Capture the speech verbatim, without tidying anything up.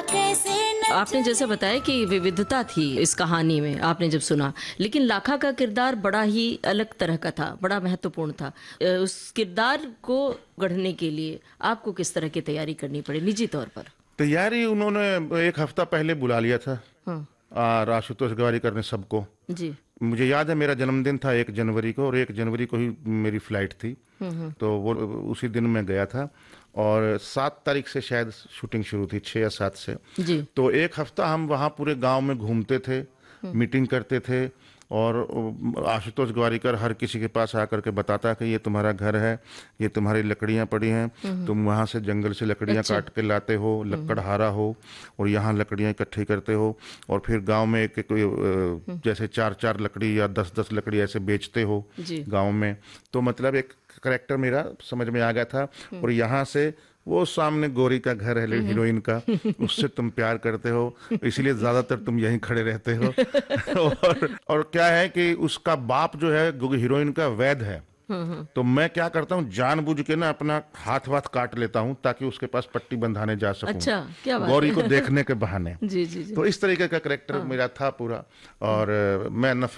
कैसे न आपने जैसे बताया कि विविधता थी इस कहानी में, आपने जब सुना, लेकिन लाखा का किरदार बड़ा ही अलग तरह का था, बड़ा महत्वपूर्ण था। अ, उस किरदार को गढ़ने के लिए आपको किस तरह की तैयारी करनी पड़ी निजी तौर पर? तैयारी उन्होंने एक हफ्ता पहले बुला लिया था। हाँ आ, आशुतोष गोवारिकर ने सबको। जी। मुझे याद है मेरा जन्मदिन था एक जनवरी को, और एक जनवरी को ही मेरी फ्लाइट थी, तो वो उसी दिन मैं गया था। और सात तारीख से शायद शूटिंग शुरू थी, छः या सात से जी। तो एक हफ्ता हम वहाँ पूरे गांव में घूमते थे, मीटिंग करते थे, और आशुतोष गोवारिकर हर किसी के पास आकर के बताता कि ये तुम्हारा घर है, ये तुम्हारी लकड़ियाँ पड़ी हैं, तुम वहाँ से जंगल से लकड़ियाँ अच्छा। काट के लाते हो, लकड़हारा हो, और यहाँ लकड़ियाँ इकट्ठी करते हो, और फिर गांव में एक, एक अ, जैसे चार चार लकड़ी या दस दस लकड़ी ऐसे बेचते हो जी। गांव में। तो मतलब एक करेक्टर मेरा समझ में आ गया था। और यहाँ से वो सामने गोरी का घर है हीरोइन का, उससे तुम प्यार करते हो, इसीलिए ज्यादातर तुम यहीं खड़े रहते हो। और और क्या है कि उसका बाप जो है हीरोइन का वैद है, तो मैं क्या करता हूँ जानबूझ के ना अपना हाथ वाथ काट लेता हूँ ताकि उसके पास पट्टी बंधाने जा सकूं। अच्छा, क्या बात गौरी है। को देखने के बहाने। जी जी जी। तो इस तरीके का करेक्टर मेरा था पूरा। और अ, मैं नफरत